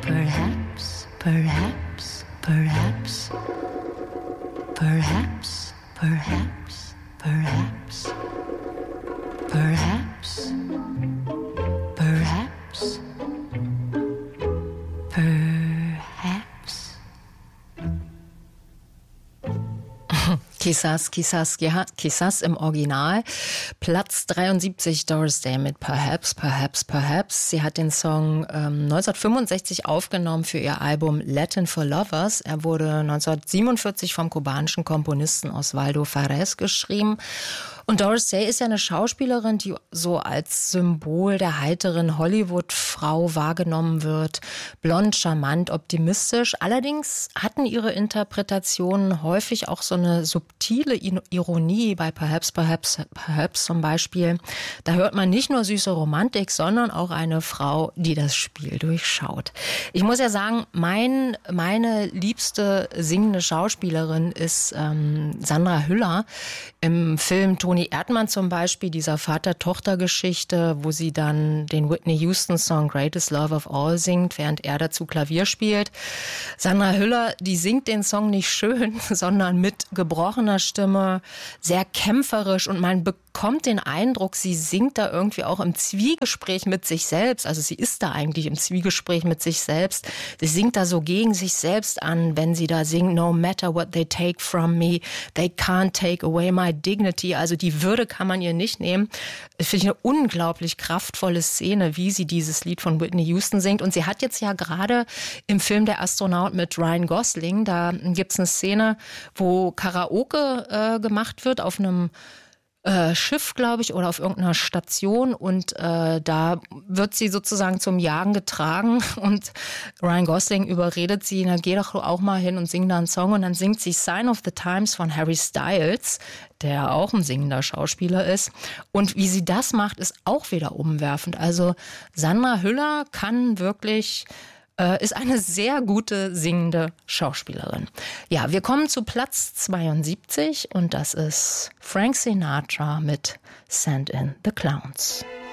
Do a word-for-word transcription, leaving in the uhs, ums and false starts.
Perhaps, perhaps, perhaps, perhaps, perhaps, perhaps, perhaps, perhaps, perhaps. Quizás, quizás, ja, quizás im Original. Platz dreiundsiebzig, Doris Day mit Perhaps, Perhaps, Perhaps. Sie hat den Song ähm, neunzehnhundertfünfundsechzig aufgenommen für ihr Album Latin for Lovers. Er wurde neunzehnhundertsiebenundvierzig vom kubanischen Komponisten Osvaldo Fares geschrieben. Und Doris Day ist ja eine Schauspielerin, die so als Symbol der heiteren Hollywood-Frau wahrgenommen wird. Blond, charmant, optimistisch. Allerdings hatten ihre Interpretationen häufig auch so eine subtile Ironie bei Perhaps, Perhaps, Perhaps zum Beispiel. Da hört man nicht nur süße Romantik, sondern auch eine Frau, die das Spiel durchschaut. Ich muss ja sagen, mein, meine liebste singende Schauspielerin ist ähm, Sandra Hüller. Im Film Toni Erdmann zum Beispiel, dieser Vater-Tochter-Geschichte, wo sie dann den Whitney Houston-Song Greatest Love of All singt, während er dazu Klavier spielt. Sandra Hüller, die singt den Song nicht schön, sondern mit gebrochener Stimme, sehr kämpferisch, und man bekommt den Eindruck, sie singt da irgendwie auch im Zwiegespräch mit sich selbst. Also sie ist da eigentlich im Zwiegespräch mit sich selbst. Sie singt da so gegen sich selbst an, wenn sie da singt, no matter what they take from me, they can't take away my dignity. Also die Würde kann man ihr nicht nehmen. Das finde ich eine unglaublich kraftvolle Szene, wie sie dieses Lied von Whitney Houston singt. Und sie hat jetzt ja gerade im Film Der Astronaut mit Ryan Gosling, da gibt's eine Szene, wo Karaoke äh, gemacht wird auf einem Äh, Schiff, glaube ich, oder auf irgendeiner Station, und äh, da wird sie sozusagen zum Jagen getragen und Ryan Gosling überredet sie, na geh doch auch mal hin und sing da einen Song, und dann singt sie Sign of the Times von Harry Styles, der auch ein singender Schauspieler ist, und wie sie das macht, ist auch wieder umwerfend. Also Sandra Hüller kann wirklich ist eine sehr gute singende Schauspielerin. Ja, wir kommen zu Platz zweiundsiebzig, und das ist Frank Sinatra mit Send in the Clowns.